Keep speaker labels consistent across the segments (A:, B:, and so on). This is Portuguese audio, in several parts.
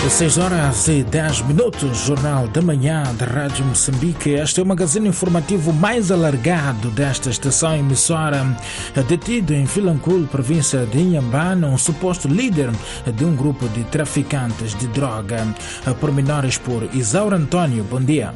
A: 6 horas e 10 minutos, Jornal da Manhã da Rádio Moçambique. Este é o magazine informativo mais alargado desta estação emissora. Detido em Vilanculo, província de Inhambane, um suposto líder de um grupo de traficantes de droga. Pormenores por Isaura António. Bom dia.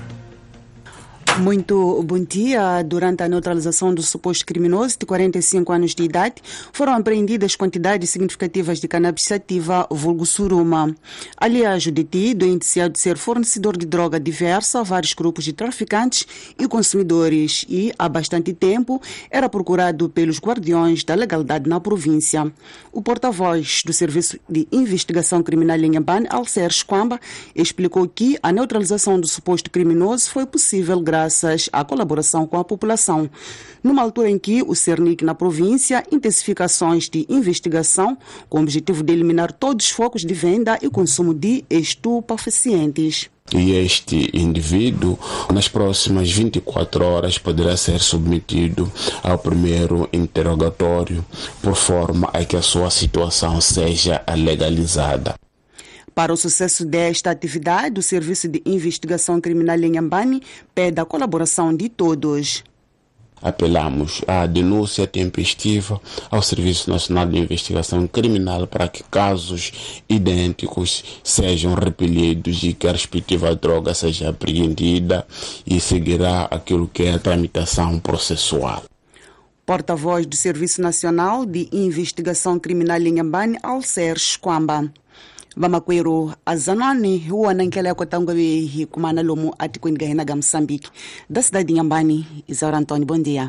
B: Muito bom dia. Durante a neutralização do suposto criminoso de 45 anos de idade, foram apreendidas quantidades significativas de cannabis sativa, vulgo suruma. Aliás, o detido é indiciado de ser fornecedor de droga diversa a vários grupos de traficantes e consumidores e, há bastante tempo, era procurado pelos guardiões da legalidade na província. O porta-voz do Serviço de Investigação Criminal em Inhambane, Alceres Quamba, explicou que a neutralização do suposto criminoso foi possível graças à colaboração com a população, numa altura em que o Cernic na província intensifica ações de investigação com o objetivo de eliminar todos os focos de venda e consumo de estupefacientes.
C: E este indivíduo, nas próximas 24 horas, poderá ser submetido ao primeiro interrogatório, por forma a que a sua situação seja legalizada.
B: Para o sucesso desta atividade, o Serviço de Investigação Criminal em Inhambane pede a colaboração de todos.
C: Apelamos à denúncia tempestiva ao Serviço Nacional de Investigação Criminal para que casos idênticos sejam repelidos e que a respectiva droga seja apreendida e seguirá aquilo que é a tramitação processual.
B: Porta-voz do Serviço Nacional de Investigação Criminal em Inhambane, Alceres Quamba. Vamakwero azanani huwa nankela kwa tangawe hikumana lomu atikwini gahinaga Moçambique. Da cidade de Inhambane, Isaura António, bom dia.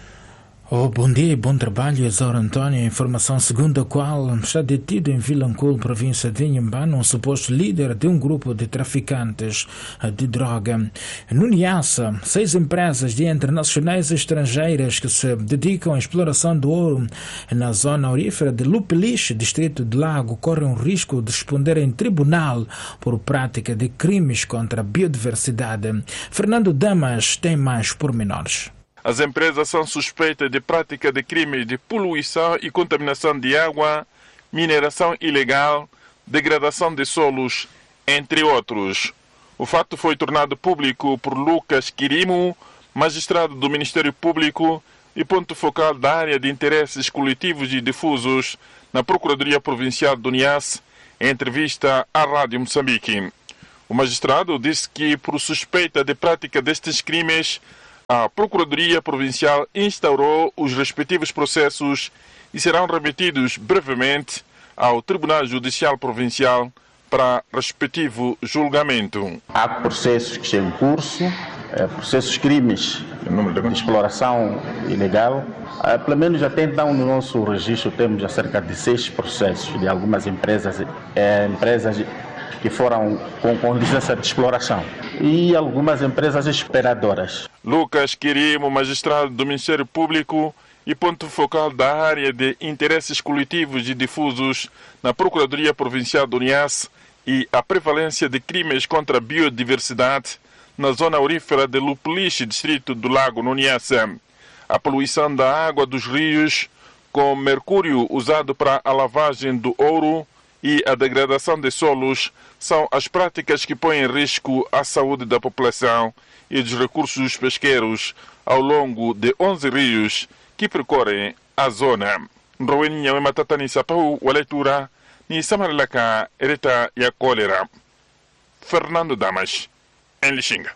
A: Bom dia e bom trabalho, Isaura António. Informação segundo a qual está detido em Vilanculo, província de Inhambane, um suposto líder de um grupo de traficantes de droga. No Niassa, 6 empresas de internacionais e estrangeiras que se dedicam à exploração do ouro na zona aurífera de Lupeliche, distrito de Lago, correm o risco de responder em tribunal por prática de crimes contra a biodiversidade. Fernando Damas tem mais pormenores.
D: As empresas são suspeitas de prática de crimes de poluição e contaminação de água, mineração ilegal, degradação de solos, entre outros. O fato foi tornado público por Lucas Quirimo, magistrado do Ministério Público e ponto focal da área de interesses coletivos e difusos na Procuradoria Provincial do Niassa, em entrevista à Rádio Moçambique. O magistrado disse que, por suspeita de prática destes crimes, a Procuradoria Provincial instaurou os respectivos processos e serão remetidos brevemente ao Tribunal Judicial Provincial para respectivo julgamento.
E: Há processos que estão em curso, processos crimes de exploração ilegal. Pelo menos até então no nosso registro temos cerca de 6 processos de algumas empresas que foram com licença de exploração e algumas empresas exploradoras.
D: Lucas Quirimo, magistrado do Ministério Público e ponto focal da área de interesses coletivos e difusos na Procuradoria Provincial do Niassa, e a prevalência de crimes contra a biodiversidade na zona aurífera de Lupeliche, distrito do Lago, no Niassa. A poluição da água dos rios com mercúrio usado para a lavagem do ouro e a degradação de solos são as práticas que põem em risco a saúde da população e dos recursos pesqueiros ao longo de 11 rios que percorrem a zona. Roweninha e matatani sapau a leitura ni samarlaka ereta e a cólera. Fernando Damas, em Lixinga.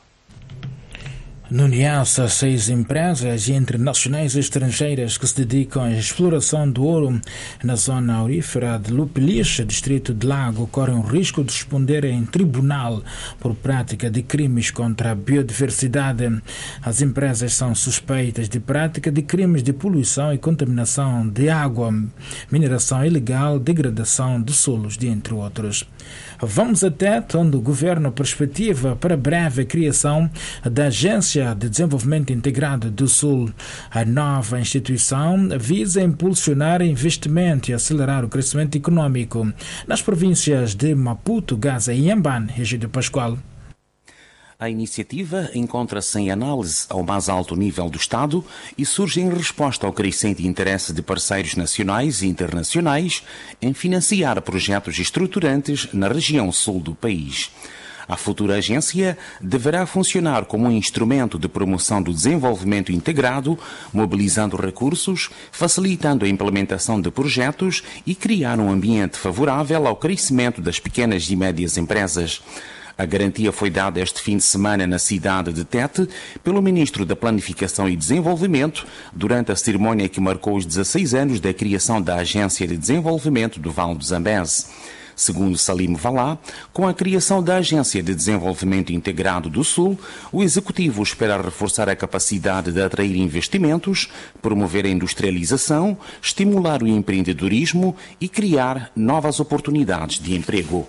A: No Niassa, 6 empresas internacionais e estrangeiras que se dedicam à exploração do ouro na zona aurífera de Lupeliche, distrito de Lago, correm o risco de responder em tribunal por prática de crimes contra a biodiversidade. As empresas são suspeitas de prática de crimes de poluição e contaminação de água, mineração ilegal, degradação de solos, dentre outros. Vamos até onde o governo perspectiva para breve a criação da Agência de Desenvolvimento Integrado do Sul. A nova instituição visa impulsionar investimento e acelerar o crescimento econômico nas províncias de Maputo, Gaza e Inhambane. Egídio Pascoal.
F: A iniciativa encontra-se em análise ao mais alto nível do Estado e surge em resposta ao crescente interesse de parceiros nacionais e internacionais em financiar projetos estruturantes na região sul do país. A futura agência deverá funcionar como um instrumento de promoção do desenvolvimento integrado, mobilizando recursos, facilitando a implementação de projetos e criar um ambiente favorável ao crescimento das pequenas e médias empresas. A garantia foi dada este fim de semana na cidade de Tete pelo Ministro da Planificação e Desenvolvimento durante a cerimónia que marcou os 16 anos da criação da Agência de Desenvolvimento do Vale do Zambeze. Segundo Salim Valá, com a criação da Agência de Desenvolvimento Integrado do Sul, o Executivo espera reforçar a capacidade de atrair investimentos, promover a industrialização, estimular o empreendedorismo e criar novas oportunidades de emprego.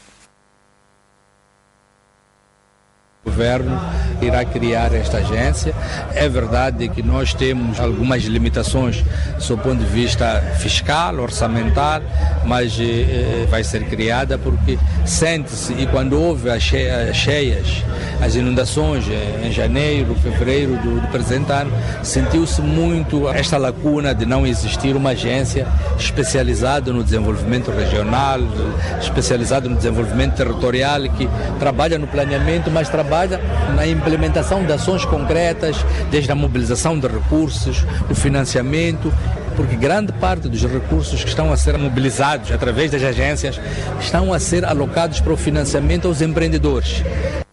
G: O governo irá criar esta agência. É verdade que nós temos algumas limitações do ponto de vista fiscal, orçamental, mas vai ser criada porque sente-se, e quando houve as cheias, as inundações em janeiro, fevereiro do presente ano, sentiu-se muito esta lacuna de não existir uma agência especializada no desenvolvimento regional, especializada no desenvolvimento territorial, que trabalha no planeamento, mas trabalha na implementação de ações concretas, desde a mobilização de recursos, o financiamento, porque grande parte dos recursos que estão a ser mobilizados através das agências estão a ser alocados para o financiamento aos empreendedores.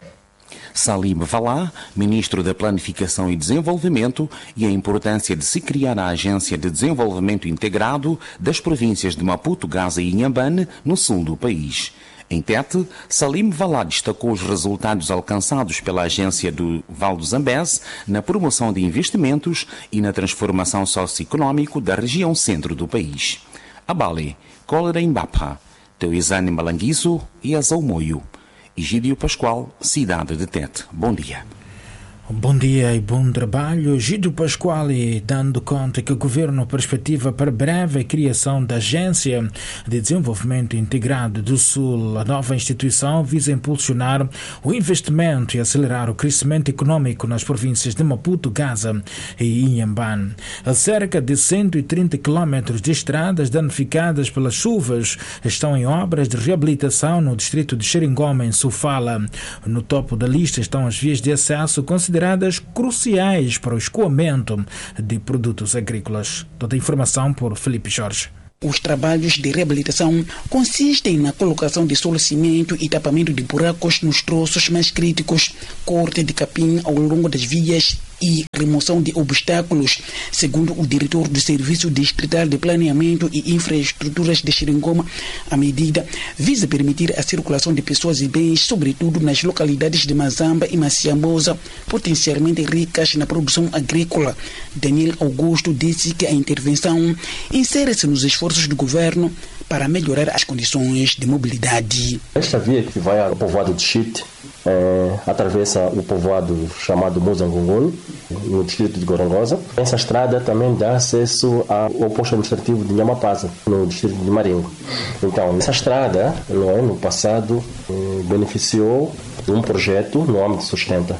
F: Salim Valá, Ministro da Planificação e Desenvolvimento, e a importância de se criar a Agência de Desenvolvimento Integrado das províncias de Maputo, Gaza e Inhambane, no sul do país. Em Tete, Salim Valá destacou os resultados alcançados pela Agência do Vale do Zambeze na promoção de investimentos e na transformação socioeconómica da região centro do país. Abale, Cólera Imbapa, Teuizane Malanguizo e Azaumoio. Egídio Pascoal, cidade de Tete. Bom dia.
A: Bom dia e bom trabalho. Egídio Pasquale, dando conta que o Governo perspectiva para breve a criação da Agência de Desenvolvimento Integrado do Sul. A nova instituição visa impulsionar o investimento e acelerar o crescimento econômico nas províncias de Maputo, Gaza e Inhambane. A cerca de 130 quilômetros de estradas danificadas pelas chuvas estão em obras de reabilitação no distrito de Xeringoma, em Sofala. No topo da lista estão as vias de acesso consideradas cruciais para o escoamento de produtos agrícolas. Toda a informação por Felipe Jorge.
H: Os trabalhos de reabilitação consistem na colocação de solo cimento e tapamento de buracos nos troços mais críticos, corte de capim ao longo das vias e remoção de obstáculos. Segundo o diretor do Serviço Distrital de Planeamento e Infraestruturas de Xeringoma, a medida visa permitir a circulação de pessoas e bens, sobretudo nas localidades de Mazamba e Maciambosa, potencialmente ricas na produção agrícola. Daniel Augusto disse que a intervenção insere-se nos esforços do governo para melhorar as condições de mobilidade.
I: Esta via que vai ao povoado de Chite atravessa o povoado chamado Muzangungun, no distrito de Gorongosa. Essa estrada também dá acesso ao posto administrativo de Nhamapaza, no distrito de Maringo. Então, essa estrada, no passado, beneficiou de um projeto no âmbito de Sustenta.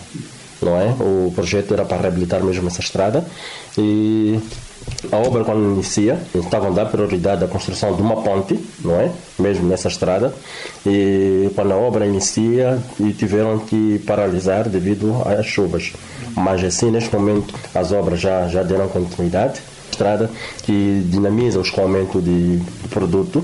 I: O projeto era para reabilitar mesmo essa estrada e a obra, quando inicia, estavam a dar prioridade à construção de uma ponte, mesmo nessa estrada, e quando a obra inicia, tiveram que paralisar devido às chuvas. Mas assim, neste momento, as obras já deram continuidade. Estrada que dinamiza o escoamento de produto,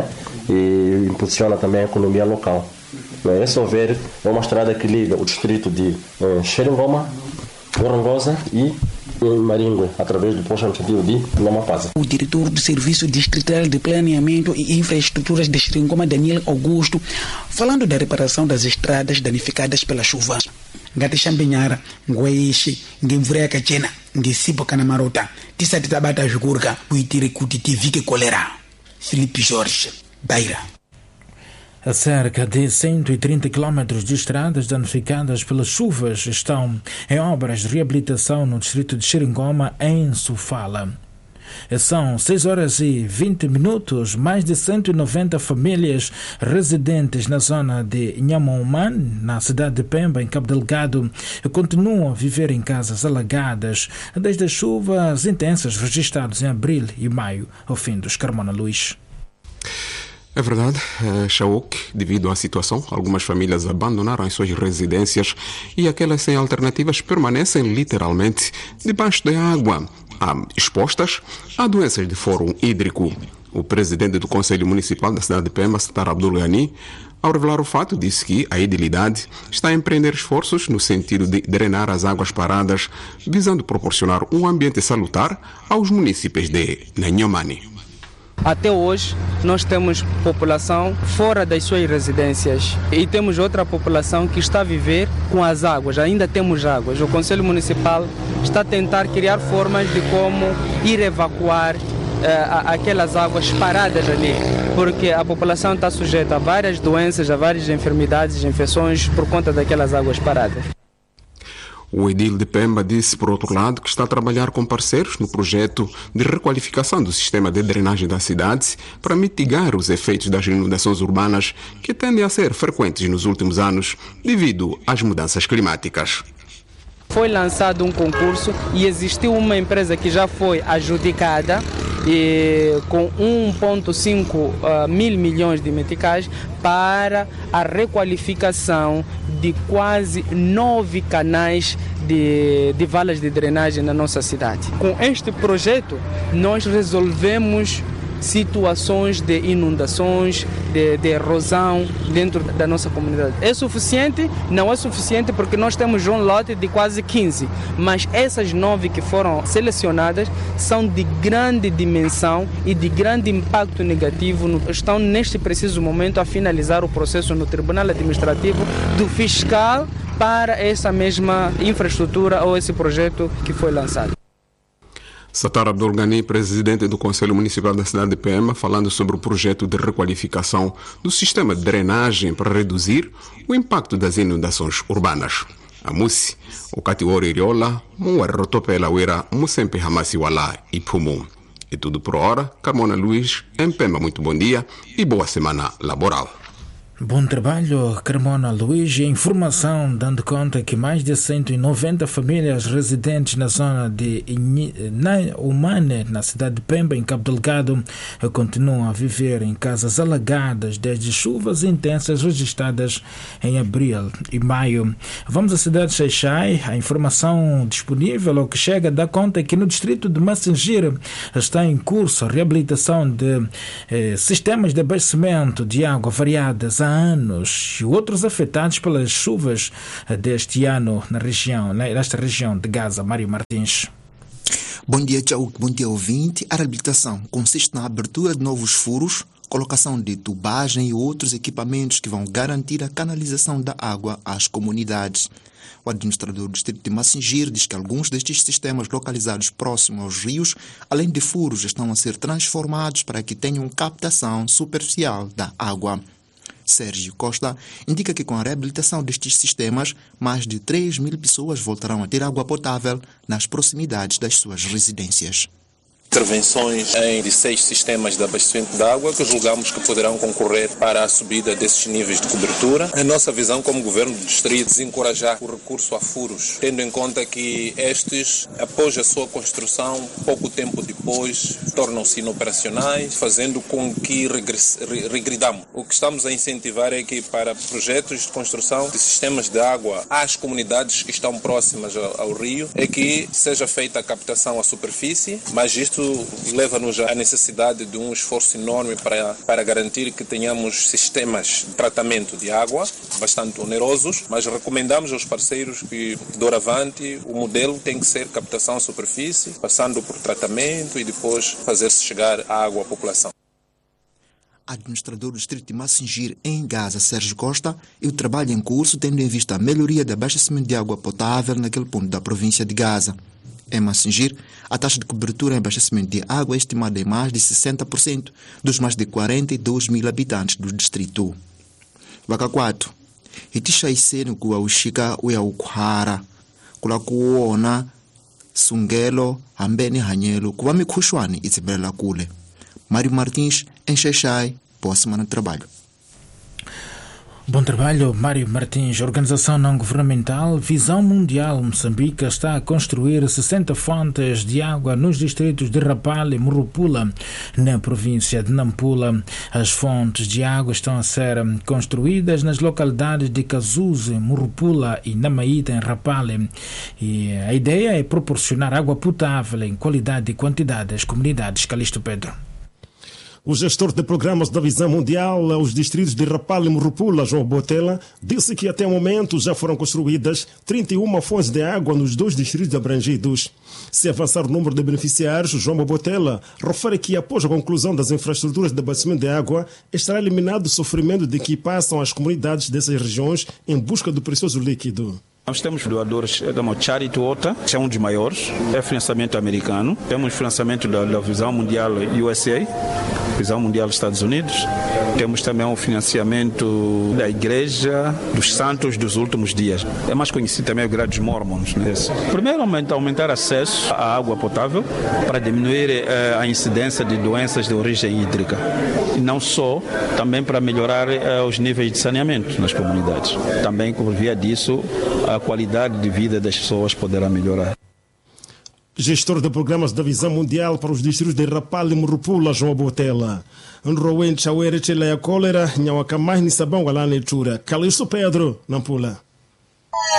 I: e impulsiona também a economia local. É só ver, é uma estrada que liga o distrito de Xeringoma, Gorongosa e Maringue, através do posto administrativo de Nhamapaza.
H: O diretor do Serviço Distrital de Planeamento e Infraestruturas de Xeringoma, Daniel Augusto, falando da reparação das estradas danificadas pela chuva. Ngati Xambenhara, Nguaixe, Ngemvureka Chena, Ngesipo Canamarota, Tisati Tabata Jugurga, Uitire Kutiti Colera. Felipe Jorge, Beira.
A: A cerca de 130 quilômetros de estradas danificadas pelas chuvas estão em obras de reabilitação no distrito de Xeringoma, em Sofala. São 6h20. Mais de 190 famílias residentes na zona de Nhamouman, na cidade de Pemba, em Cabo Delgado, continuam a viver em casas alagadas desde as chuvas intensas registradas em abril e maio, ao fim dos Carmona Luís.
J: É verdade, Chauk, devido à situação, algumas famílias abandonaram as suas residências e aquelas sem alternativas permanecem literalmente debaixo da água, expostas a doenças de fórum hídrico. O presidente do Conselho Municipal da cidade de Pemba, Satar Abdul Ghani, ao revelar o fato, disse que a edilidade está a empreender esforços no sentido de drenar as águas paradas, visando proporcionar um ambiente salutar aos municípios de Nhamani.
K: Até hoje, nós temos população fora das suas residências e temos outra população que está a viver com as águas. Ainda temos águas. O Conselho Municipal está a tentar criar formas de como ir evacuar aquelas águas paradas ali, porque a população está sujeita a várias doenças, a várias enfermidades e infecções por conta daquelas águas paradas.
J: O edil de Pemba disse, por outro lado, que está a trabalhar com parceiros no projeto de requalificação do sistema de drenagem da cidade para mitigar os efeitos das inundações urbanas que tendem a ser frequentes nos últimos anos devido às mudanças climáticas.
K: Foi lançado um concurso e existiu uma empresa que já foi adjudicada com 1,5 mil milhões de meticais para a requalificação de quase 9 canais de valas de drenagem na nossa cidade. Com este projeto, nós resolvemos situações de inundações, de erosão dentro da nossa comunidade. É suficiente? Não é suficiente porque nós temos um lote de quase 15, mas essas 9 que foram selecionadas são de grande dimensão e de grande impacto negativo. Estão neste preciso momento a finalizar o processo no Tribunal Administrativo do fiscal para essa mesma infraestrutura ou esse projeto que foi lançado.
J: Satar Abdul Ghani, presidente do Conselho Municipal da cidade de Pemba, falando sobre o projeto de requalificação do sistema de drenagem para reduzir o impacto das inundações urbanas. A Musi, o Katiwori Iriola, Muar Rotopela Uira, Musempe Hamasiwala e Pumum. É tudo por hora. Carmona Luís, em Pemba, muito bom dia e boa semana laboral.
A: Bom trabalho, Carmona Luís. Informação dando conta que mais de 190 famílias residentes na zona de Nhamouman, na cidade de Pemba, em Cabo Delgado, continuam a viver em casas alagadas desde chuvas intensas registradas em abril e maio. Vamos à cidade de Xai-Xai. A informação disponível, o que chega, dá conta que no distrito de Massingir está em curso a reabilitação de sistemas de abastecimento de água variadas há anos e outros afetados pelas chuvas deste ano nesta região de Gaza. Mário Martins.
L: Bom dia, tchau. Bom dia, ouvinte. A reabilitação consiste na abertura de novos furos, colocação de tubagem e outros equipamentos que vão garantir a canalização da água às comunidades. O administrador do distrito de Massingir diz que alguns destes sistemas localizados próximos aos rios, além de furos, estão a ser transformados para que tenham captação superficial da água. Sérgio Costa indica que com a reabilitação destes sistemas, mais de 3 mil pessoas voltarão a ter água potável nas proximidades das suas residências.
M: Intervenções em 16 sistemas de abastecimento de água que julgamos que poderão concorrer para a subida desses níveis de cobertura. A nossa visão como governo do distrito é desencorajar o recurso a furos, tendo em conta que estes, após a sua construção, pouco tempo depois, tornam-se inoperacionais, fazendo com que regridamos. O que estamos a incentivar é que para projetos de construção de sistemas de água às comunidades que estão próximas ao rio, é que seja feita a captação à superfície, mas isto leva-nos à necessidade de um esforço enorme para garantir que tenhamos sistemas de tratamento de água bastante onerosos, mas recomendamos aos parceiros que, doravante, o modelo tem que ser captação à superfície, passando por tratamento e depois fazer-se chegar a água à população.
L: Administrador do distrito de Massingir, em Gaza, Sérgio Costa, e o trabalho em curso tendo em vista a melhoria do abastecimento de água potável naquele ponto da província de Gaza. Em Massingir, a taxa de cobertura em abastecimento de água é estimada em mais de 60% dos mais de 42 mil habitantes do distrito. Wakakwatu, itisha isenu kuwa ushika uya ukuhara, kula kuona Sungelo, Ambeni Hanyelo, kuva mikhushwani itsimbelela kule. Mário Martins, em Xaixai, boa semana de trabalho.
A: Bom trabalho, Mário Martins. Organização não governamental Visão Mundial Moçambique está a construir 60 fontes de água nos distritos de Rapala e Murupula, na província de Nampula. As fontes de água estão a ser construídas nas localidades de Cazuze, Murupula e Namaíta, em Rapala. E a ideia é proporcionar água potável em qualidade e quantidade às comunidades. Calixto Pedro.
N: O gestor de programas da Visão Mundial aos distritos de Rapala e Murupula, João Botella, disse que até o momento já foram construídas 31 fontes de água nos 2 distritos abrangidos. Se avançar o número de beneficiários, João Botella refere que após a conclusão das infraestruturas de abastecimento de água, estará eliminado o sofrimento de que passam as comunidades dessas regiões em busca do precioso líquido.
O: Nós temos doadores como Charity Water, que é um dos maiores, é financiamento americano. Temos financiamento da Visão Mundial USA, Visão Mundial Estados Unidos. Temos também o financiamento da Igreja dos Santos dos Últimos Dias. É mais conhecido também o Igreja dos Mormons. Né? Primeiro, aumentar acesso à água potável para diminuir a incidência de doenças de origem hídrica. E não só, também para melhorar os níveis de saneamento nas comunidades. Também, por via disso, a qualidade de vida das pessoas poderá melhorar.
N: Gestor de programas da Visão Mundial para os distritos de Rapala e Murupula, João Botella. Nrowen Chawere Chela a cólera, Nhawakamai Nisabão Alane Chura. Calixto Pedro, Nampula.